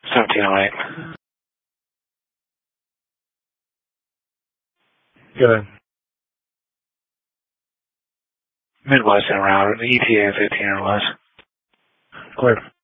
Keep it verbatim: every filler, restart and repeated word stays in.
seventeen oh eight. Good. Midwest and around, the E T A fifteen or less. Clear.